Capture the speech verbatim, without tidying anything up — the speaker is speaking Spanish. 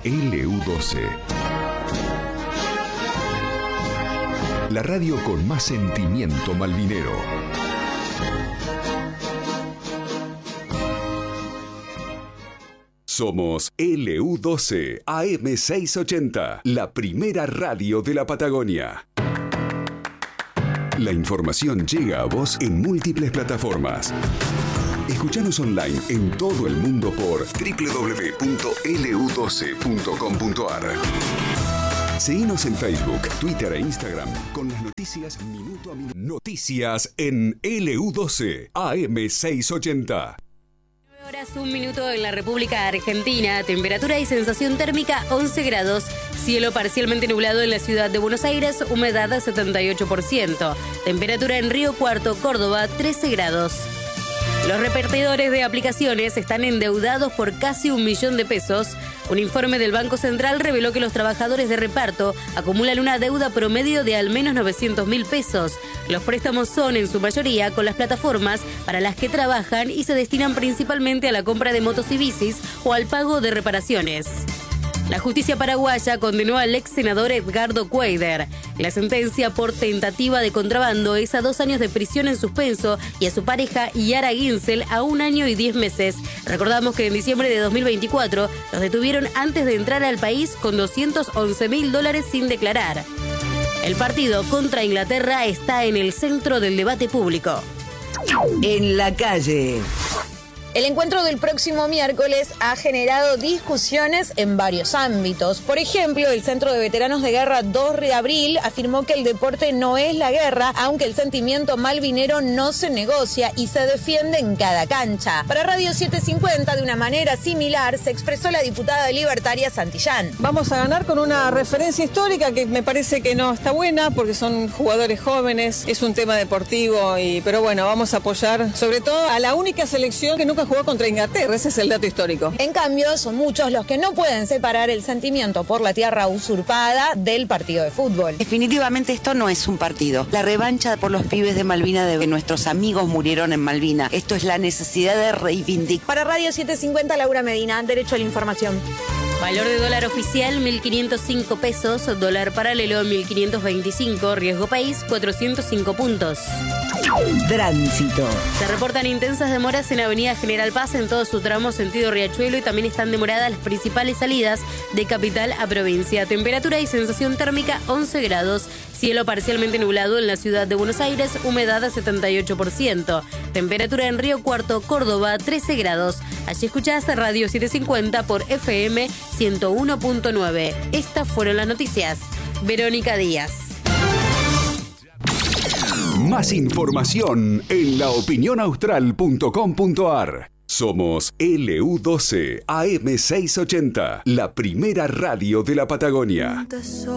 L U doce. La radio con más sentimiento malvinero. Somos L U doce A M seiscientos ochenta, la primera radio de la Patagonia. La información llega a vos en múltiples plataformas. Escuchanos online en todo el mundo por doble u doble u doble u punto L U doce punto com punto A R. Seguinos en Facebook, Twitter e Instagram con las noticias minuto a minuto. Noticias en L U doce A M seiscientos ochenta. nueve horas, un minuto en la República Argentina. Temperatura y sensación térmica once grados. Cielo parcialmente nublado en la ciudad de Buenos Aires. Humedad setenta y ocho por ciento. Temperatura en Río Cuarto, Córdoba, trece grados. Los repartidores de aplicaciones están endeudados por casi un millón de pesos. Un informe del Banco Central reveló que los trabajadores de reparto acumulan una deuda promedio de al menos novecientos mil pesos. Los préstamos son, en su mayoría, con las plataformas para las que trabajan y se destinan principalmente a la compra de motos y bicis o al pago de reparaciones. La justicia paraguaya condenó al ex senador Edgardo Cuader. La sentencia por tentativa de contrabando es a dos años de prisión en suspenso y a su pareja Yara Ginsel a un año y diez meses. Recordamos que en diciembre de dos mil veinticuatro los detuvieron antes de entrar al país con doscientos once mil dólares sin declarar. El partido contra Inglaterra está en el centro del debate público. En la calle. El encuentro del próximo miércoles ha generado discusiones en varios ámbitos. Por ejemplo, el Centro de Veteranos de Guerra dos de abril afirmó que el deporte no es la guerra, aunque el sentimiento malvinero no se negocia y se defiende en cada cancha. Para Radio setecientos cincuenta, de una manera similar, se expresó la diputada libertaria Santillán. Vamos a ganar con una referencia histórica que me parece que no está buena porque son jugadores jóvenes, es un tema deportivo, y pero bueno, vamos a apoyar sobre todo a la única selección que nunca jugó contra Inglaterra, ese es el dato histórico. En cambio, son muchos los que no pueden separar el sentimiento por la tierra usurpada del partido de fútbol. Definitivamente esto no es un partido. La revancha por los pibes de Malvina, de que nuestros amigos murieron en Malvina. Esto es la necesidad de reivindicar. Para Radio setecientos cincuenta, Laura Medina, Derecho a la Información. Valor de dólar oficial mil quinientos cinco pesos, dólar paralelo mil quinientos veinticinco, riesgo país cuatrocientos cinco puntos. Tránsito. Se reportan intensas demoras en Avenida General Paz en todo su tramo sentido Riachuelo y también están demoradas las principales salidas de capital a provincia. Temperatura y sensación térmica once grados. Cielo parcialmente nublado en la ciudad de Buenos Aires, humedad setenta y ocho por ciento. Temperatura en Río Cuarto, Córdoba, trece grados. Allí escuchás Radio setecientos cincuenta por F M ciento uno punto nueve. Estas fueron las noticias. Verónica Díaz. Más información en la opinión austral punto com punto A R. Somos L U doce A M seiscientos ochenta, la primera radio de la Patagonia.